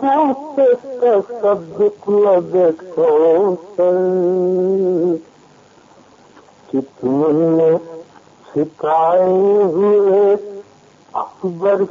सब दुख लगे कि तुमने सिखाए हुए अकबर